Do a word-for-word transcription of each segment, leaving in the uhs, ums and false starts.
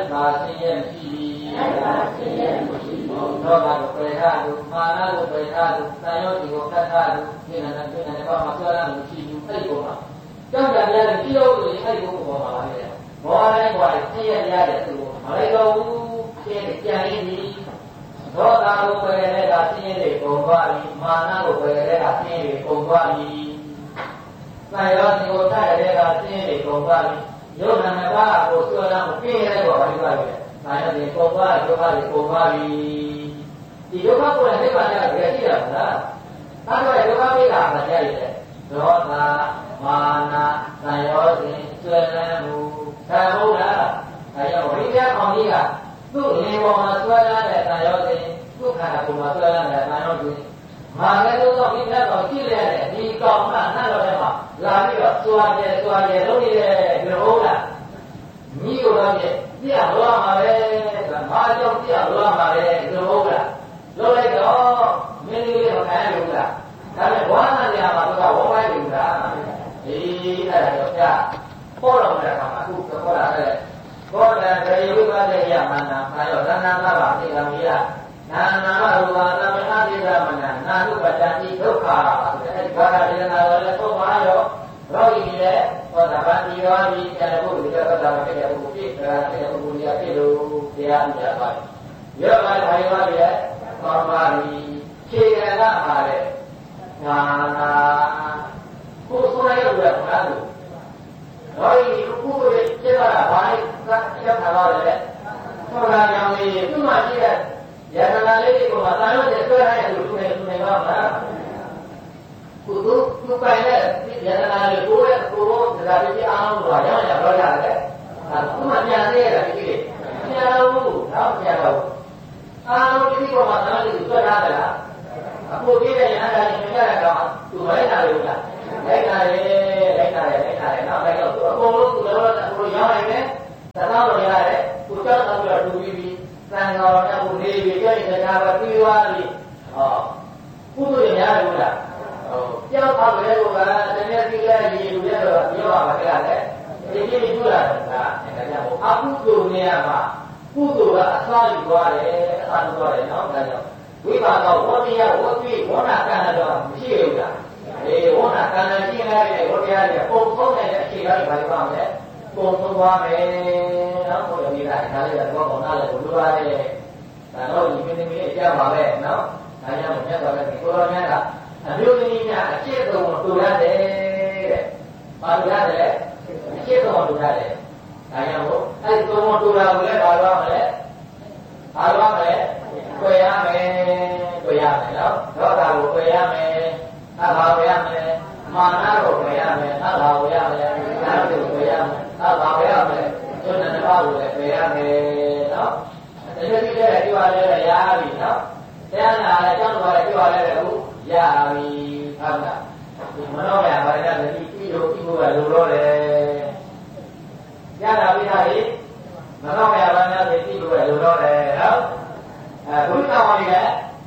သာဆင်းရဲမရှိသာဆင်းရဲမရှိဘူးသောတာကိုပယ်ထားသူမာနကိုပယ်ထားသူသံယောဒီကိုဖတ်ထားသူဒီနန္ဒဒီနန္ဒဘာမှဆွဲလာလို့ရှိဘူးအဲ့ဒီပုံမှာကြောက်ကြရတယ်ကြည့်လို့ဆိုရင်အဲ့ဒီပုံပေါ်မှာပါလေဘောတိုင်းကွာဆင်းရဲရတဲ့သူမလိုက်တော့ဘူးရှင်းကြံရင်းဒီသောတာကိုပယ်တဲ့ကဆင်းရဲတွေပုံသွားပြီမာနကိုပယ်တဲ့ကဆင်းရဲတွေပုံသွားပြီသံယောဒီကိုထားတဲ့ကဆင်းရဲတွေပုံသွားပြီယုံနာနှစ်ပါးကိုဆွဲလာမှုပြည့်ရဲတော့ဘာလို့လဲ။ဒါနဲ့ဒီပုံသွားဒုက္ခတွေပုံသွားပြီ။ဒီဒုက္ခကိုလည်းနိဗ္ဗာန်ကတကယ်ရှိတာမလား။ဒါတော့ဒုက္ခပိတာမကြိုက်တယ်။ဒေါသမာနသံယောဇဉ်ဆွဲလန်းမှုဒါဟုတ်လား။ဒါကြောင့်ဝိညာဉ်အောင်ကြီးကသူ့လေပေါ်မှာဆွဲလန်းတဲ့သံယောဇဉ်သူ့ခန္ဓာကိုယ်မှာဆွဲလန်းတဲ့သံယောဇဉ်မာလည်းတော့ဝိညာဉ်တော်ကြည့်ရတဲ့ဒီကောင်မှနှံ့တော်ထဲမှာလာပြီးတော့စွာတယ်စွာတယ်လုပ်နေတဲ့ဒီဟုတ်လားမိကိုတော့ပြပြလောမှာပဲဆိုတာမာကြောင့်ပြလောမှာပဲဒီဟုတ်လားလုပ်လိုက်တော့မင်းလေးတော့ခံရလို့လားဒါပေမဲ့ဝါနာနေရာမှာသူကဝေါ်လိုက်လို့လားအေးအဲ့ဒါတော့ပြပေါ်တော့တဲ့အခါမှာအခုပေါ်လာတဲ့ဘောဓဒေယဝိပဿနာယမန္တအာယောသဏ္ဍာန်ပါသိကမိရနာနာမရူပါသမဏတိရမဏနာနုပတ္တိဒုက္ခဆိုတဲ့အဲဒီဘာသာတရားတော်လည်းသုံးပါရောရောဂီလည်းဟောတာဗန္တိရောဒီကျန်တဲ့ဘုရားသောတာပတိရဲ့ဘုပြည့်တာတဲ့ဘုရားပြည့်လို့တရားမြတ်ပါရောဂါဘာရောလည်းသောပါရီခြေရကပါတဲ့နာနာကိုဆိုရရဲ့ဘုရားဘာလို့ရောဂီကုသိုလ်ရဲ့ကျေတာဘာလဲသက်ထားတော့လေသောတာကြောင့်လေသူ့မှာရှိတဲ့ယန္တနာလေးတွေကိုမှသာလို့ကျဆွဲထားတဲ့လူတွေသူတွေပါမလားကုသိုလ်သူပိုင်တဲ့ယန္တနာလေးကိုရဲ့ကိုရောဒါလေးအားလုံးတော့ရောင်းရတော့ရတယ်အဲသူမှပြန်သေးရတယ်ဒီကိပြန်လို့တော့ပြန်တော့အားလုံးဒီကိုမှသာလို့ဆွဲထားတယ်လားအခုပြည့်တဲ့ယန္တနာလေးမြင်ရတော့သူမလိုက်တာလို့လားလိုက်တာလေလိုက်တာလေလိုက်တာလေနောက်လိုက်တော့သူအကုန်လုံးသူလည်းသူရောင်းနေတယ်သဘောတော်ရတယ်ကိုကြောက်တော့ပြီးတော့တူပြီးသံဃာတော်များကိုနေပြီးကြောက်ရင်တရားပဲပြီးသွားပြီဟောကုသိုလ်များလို့လားဟောကြောက်ပါလေလို့ကတကယ်ပြီးလဲရည်လူလဲတော့ပြောပါမကြတဲ့ဒီကြီးကျူလာတာဒါကြောင့်အကုသိုလ်နေရာမှာကုသိုလ်ကအစားယူသွားတယ်အစားယူသွားတယ်နော်ဒါကြောင့်ဝိပါကဝတ္တရားဝတ္တိဝဏကံတော့မရှိဘူးလားအေးဝဏကံရှိနေတဲ့ဝတ္တရားတွေပုံဆုံးတဲ့အချိန်တိုင်းဘာလို့ပါမလဲပုံဆုံးသွားမယ်နော်ဘုရားမိသားဒါလေးကတော့ဘောနာလည်းဘုရားရဲ့ဒါတော့ဒီမိမိလေးကြားပါပဲနော်ဒါကြောင့်မြတ်စွာဘုရားကိုရောများကအမျိုးသမီးများအကျင့်တော်ကိုတူရတယ်တဲ့ဘာလို့ရတယ်အကျင့်တော်ကိုတူရတယ်ဒါကြောင့်မို့အဲ့ဒီတော်တူတာကိုလည်းဘာလို့ရမလဲဘာလို့ရမလဲတွေ့ရမယ်တွေ့ရမယ်နော်တော့ဒါကိုတွေ့ရမယ်အဘာဝရမယ်မာနကိုတွေ့ရမယ်အဘာဝရမယ်ဒါကိုတွေ့ရမယ်အဘာဝရမယ်ကျွန်းတဲ့ဘာကိုလည်းတွေ့ရမယ်နော်တကယ်ကြီးတဲ့ဒီပါလဲရပြီနော်တရားနာလည်းကျောင်းတော်လည်းပြောလဲအခုရပြီဟုတ်လားဒီမနောရပါရတဲ့ဒီပြီးလို့ပြီးဖို့ကလိုတော့တယ်ရတာပြီးတာလေမနောရပါရတဲ့ပြီးဖို့ကလိုတော့တယ်နော်အဲဘုရားတော်ကြီးက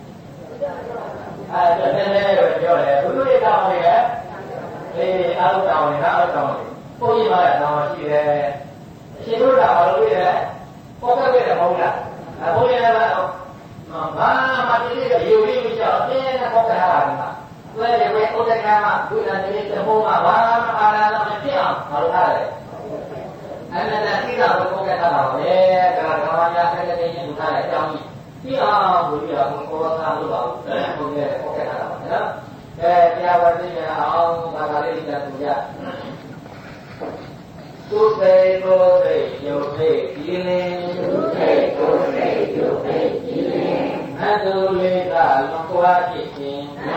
အဲတည်းတည်းတော့ပြောတယ်ဘုရားတော်ကြီးကအေးအားလုံးတော်နေတာအားလုံးဘုန်းကြီးမှာတော့ရှိတယ်အရှင်တို့ကဘာလို့လဲပေါ်ခဲ့တယ်မဟုတ်လားအဘုရားကတော့ဘာမှတိတိကျကျယူပြီးပြီးတော့အင်းနဲ့ပေါ်ခဲ့တာဒီမှာသူလည်းဝေဥဒကမှာဘုရားတိတိကျဘုံမှာဘာမှအာရဏမဖြစ်အောင်ဘာလို့ထားလဲအနန္တတိကဘုပေါ်ခဲ့တာပါပဲဒါကဘာမှဆက်တဲ့ချင်းလူထားတဲ့အကြောင်းကြီးပြီးအောင်ဘုရားကကိုယ်ကလို့ပါဘူးဘုရားပေါ်ခဲ့တာပါနော်အဲတရားဝသိရအောင်ဘာသာလေးတက်သူရသူစေကိုစေယုတ်စေဒီလင်းသူစေကိုစေယုတ်စေဒီလင်းအတုလေးကလွန်ကွာဖြစ်ခြင်း